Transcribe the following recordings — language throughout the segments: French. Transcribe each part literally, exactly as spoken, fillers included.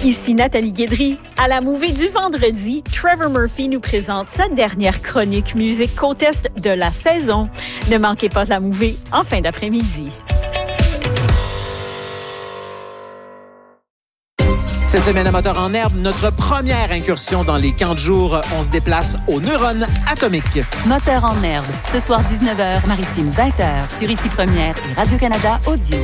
Ici Nathalie Guédry. À la Mouvée du vendredi, Trevor Murphy nous présente sa dernière chronique musique côte est de la saison. Ne manquez pas de la Mouvée en fin d'après-midi. Cette semaine à Moteur en herbe, notre première incursion dans les camps de jour. On se déplace aux neurones atomiques. Moteur en herbe, ce soir dix-neuf heures, Maritime vingt heures, sur Ici Première et Radio-Canada Audio.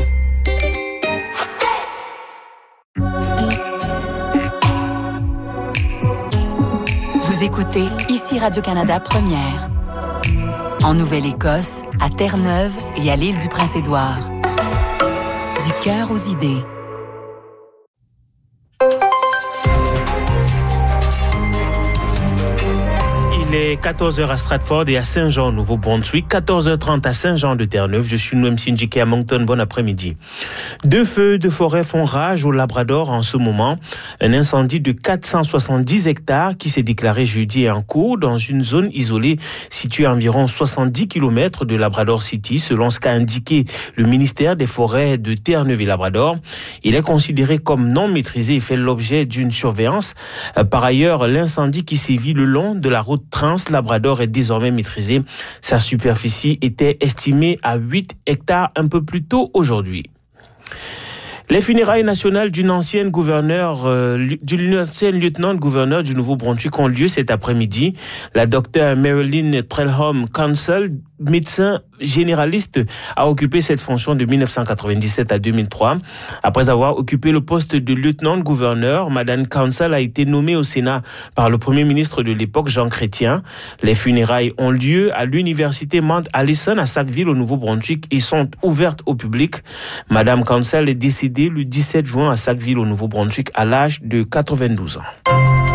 Vous écoutez Ici Radio-Canada Première. En Nouvelle-Écosse, à Terre-Neuve et à l'île du Prince-Édouard. Du cœur aux idées. Il est quatorze heures à Stratford et à Saint-Jean, au Nouveau-Brunswick, quatorze heures trente à Saint-Jean-de-Terre-Neuve. Je suis Noem Sindjike à Moncton. Bon après-midi. Deux feux de forêt font rage au Labrador en ce moment. Un incendie de quatre cent soixante-dix hectares qui s'est déclaré jeudi est en cours dans une zone isolée située à environ soixante-dix kilomètres de Labrador City, selon ce qu'a indiqué le ministère des Forêts de Terre-Neuve et Labrador. Il est considéré comme non maîtrisé et fait l'objet d'une surveillance. Par ailleurs, l'incendie qui sévit le long de la route Trans-Labrador est désormais maîtrisé. Sa superficie était estimée à huit hectares un peu plus tôt aujourd'hui. Les funérailles nationales d'une ancienne gouverneure, euh, d'une ancienne lieutenant-gouverneur du Nouveau-Brunswick ont lieu cet après-midi. La docteure Marilyn Trelholm Council, médecin généraliste, a occupé cette fonction de dix-neuf cent quatre-vingt-dix-sept à deux mille trois. Après avoir occupé le poste de lieutenant-gouverneur, Madame Council a été nommée au Sénat par le premier ministre de l'époque, Jean Chrétien. Les funérailles ont lieu à l'université Mount Allison à Sackville au Nouveau-Brunswick et sont ouvertes au public. Madame Council est décédée le dix-sept juin à Sackville au Nouveau-Brunswick à l'âge de quatre-vingt-douze ans.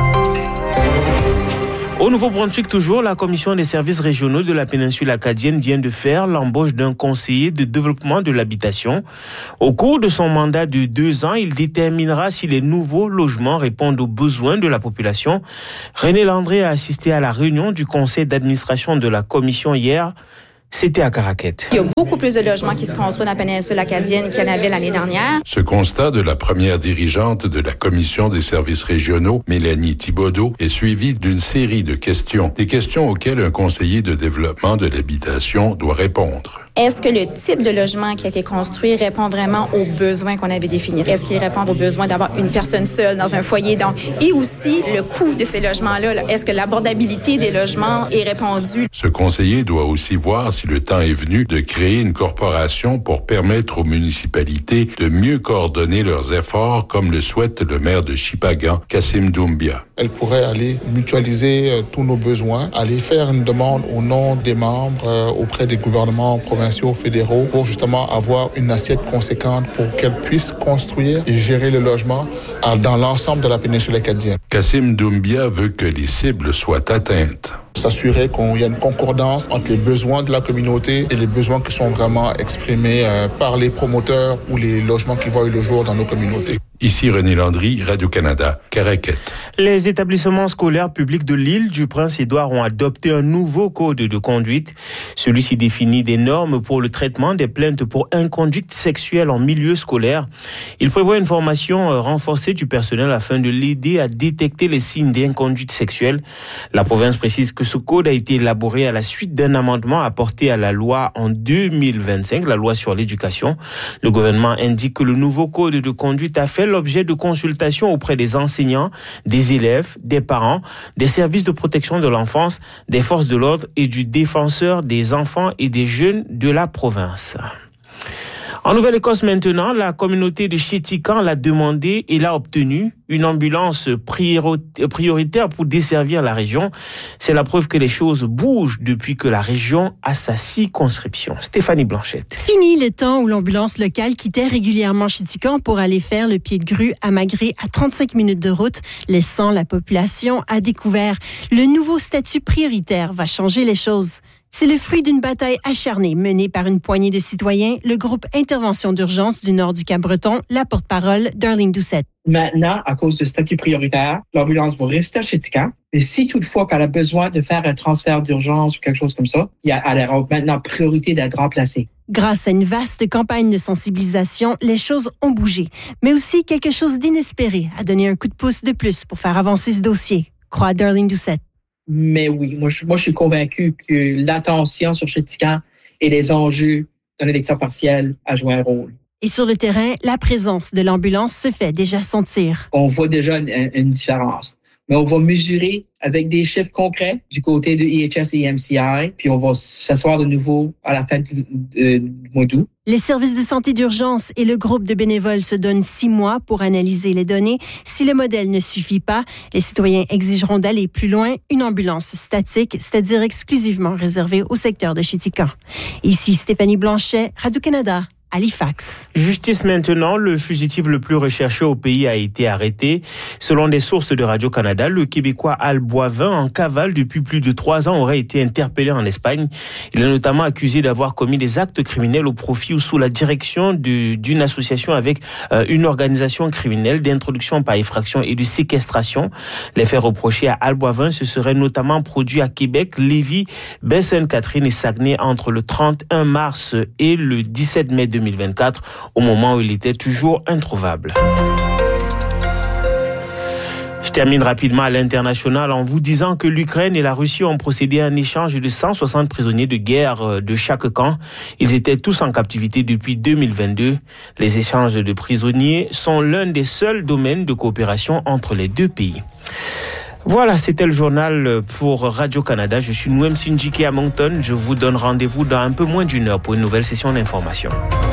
Au Nouveau-Brunswick toujours, la Commission des services régionaux de la péninsule acadienne vient de faire l'embauche d'un conseiller de développement de l'habitation. Au cours de son mandat de deux ans, il déterminera si les nouveaux logements répondent aux besoins de la population. René Landré a assisté à la réunion du conseil d'administration de la commission hier. C'était à Caraquette. Il y a beaucoup plus de logements qui se construisent dans la péninsule acadienne qu'il y en avait l'année dernière. Ce constat de la première dirigeante de la Commission des services régionaux, Mélanie Thibodeau, est suivi d'une série de questions. Des questions auxquelles un conseiller de développement de l'habitation doit répondre. Est-ce que le type de logement qui a été construit répond vraiment aux besoins qu'on avait définis? Est-ce qu'il répond aux besoins d'avoir une personne seule dans un foyer? Donc, et aussi le coût de ces logements-là. Là. Est-ce que l'abordabilité des logements est répondue? Ce conseiller doit aussi voir si le temps est venu de créer une corporation pour permettre aux municipalités de mieux coordonner leurs efforts, comme le souhaite le maire de Shippagan, Kassim Doumbia. Elle pourrait aller mutualiser euh, tous nos besoins, aller faire une demande au nom des membres euh, auprès des gouvernements provinciaux, fédéraux, pour justement avoir une assiette conséquente pour qu'elle puisse construire et gérer le logement euh, dans l'ensemble de la péninsule acadienne. Kassim Doumbia veut que les cibles soient atteintes. S'assurer qu'il y a une concordance entre les besoins de la communauté et les besoins qui sont vraiment exprimés euh, par les promoteurs ou les logements qui voient le jour dans nos communautés. Ici René Landry, Radio-Canada, Caraquette. Les établissements scolaires publics de l'île du Prince-Édouard ont adopté un nouveau code de conduite. Celui-ci définit des normes pour le traitement des plaintes pour inconduite sexuelle en milieu scolaire. Il prévoit une formation renforcée du personnel afin de l'aider à détecter les signes d'inconduite sexuelle. La province précise que ce code a été élaboré à la suite d'un amendement apporté à la loi en deux mille vingt-cinq, la loi sur l'éducation. Le gouvernement indique que le nouveau code de conduite a fait l'objet de consultations auprès des enseignants, des élèves, des parents, des services de protection de l'enfance, des forces de l'ordre et du défenseur des enfants et des jeunes de la province. En Nouvelle-Écosse maintenant, la communauté de Chéticamp l'a demandé et l'a obtenu, une ambulance prioritaire pour desservir la région. C'est la preuve que les choses bougent depuis que la région a sa circonscription. Stéphanie Blanchette. Fini le temps où l'ambulance locale quittait régulièrement Chéticamp pour aller faire le pied de grue à Magré à trente-cinq minutes de route, laissant la population à découvert. Le nouveau statut prioritaire va changer les choses. C'est le fruit d'une bataille acharnée menée par une poignée de citoyens, le groupe Intervention d'urgence du nord du Cap-Breton, la porte-parole Darlene Doucette. Maintenant, à cause du statut prioritaire, l'ambulance va rester à Chéticamp. Et si toutefois qu'elle a besoin de faire un transfert d'urgence ou quelque chose comme ça, il y a, elle aura maintenant priorité d'être remplacée. Grâce à une vaste campagne de sensibilisation, les choses ont bougé. Mais aussi quelque chose d'inespéré a donné un coup de pouce de plus pour faire avancer ce dossier, croit Darlene Doucette. Mais oui, moi je, moi, je suis convaincu que l'attention sur Chéticamp et les enjeux d'une élection partielle a joué un rôle. Et sur le terrain, la présence de l'ambulance se fait déjà sentir. On voit déjà une, une différence. Mais on va mesurer avec des chiffres concrets du côté de E H S et M C I, puis on va s'asseoir de nouveau à la fin du, euh, du mois d'août. Les services de santé d'urgence et le groupe de bénévoles se donnent six mois pour analyser les données. Si le modèle ne suffit pas, les citoyens exigeront d'aller plus loin, une ambulance statique, c'est-à-dire exclusivement réservée au secteur de Chéticamp. Ici Stéphanie Blanchet, Radio-Canada. Halifax. Justice maintenant, le fugitif le plus recherché au pays a été arrêté. Selon des sources de Radio-Canada, le Québécois Al Boivin, en cavale depuis plus de trois ans, aurait été interpellé en Espagne. Il est notamment accusé d'avoir commis des actes criminels au profit ou sous la direction de, d'une association avec euh, une organisation criminelle d'introduction par effraction et de séquestration. Les faits reprochés à Al Boivin se seraient notamment produits à Québec, Lévis, Baie-Sainte-Catherine et Saguenay entre le trente et un mars et le dix-sept mai deux mille vingt-quatre, au moment où il était toujours introuvable. Je termine rapidement à l'international en vous disant que l'Ukraine et la Russie ont procédé à un échange de cent soixante prisonniers de guerre de chaque camp. Ils étaient tous en captivité depuis deux mille vingt-deux. Les échanges de prisonniers sont l'un des seuls domaines de coopération entre les deux pays. Voilà, c'était le journal pour Radio-Canada. Je suis Nouem Sindjike à Moncton. Je vous donne rendez-vous dans un peu moins d'une heure pour une nouvelle session d'information.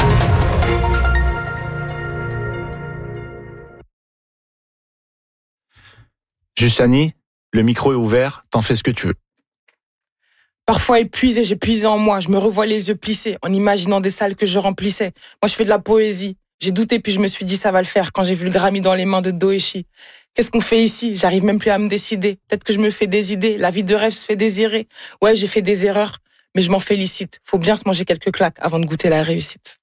Justani, le micro est ouvert, t'en fais ce que tu veux. Parfois épuisé, j'ai puisé en moi. Je me revois les yeux plissés en imaginant des salles que je remplissais. Moi, je fais de la poésie. J'ai douté puis je me suis dit ça va le faire quand j'ai vu le Grammy dans les mains de Doeshi. Qu'est-ce qu'on fait ici? J'arrive même plus à me décider. Peut-être que je me fais des idées. La vie de rêve se fait désirer. Ouais, j'ai fait des erreurs, mais je m'en félicite. Faut bien se manger quelques claques avant de goûter la réussite.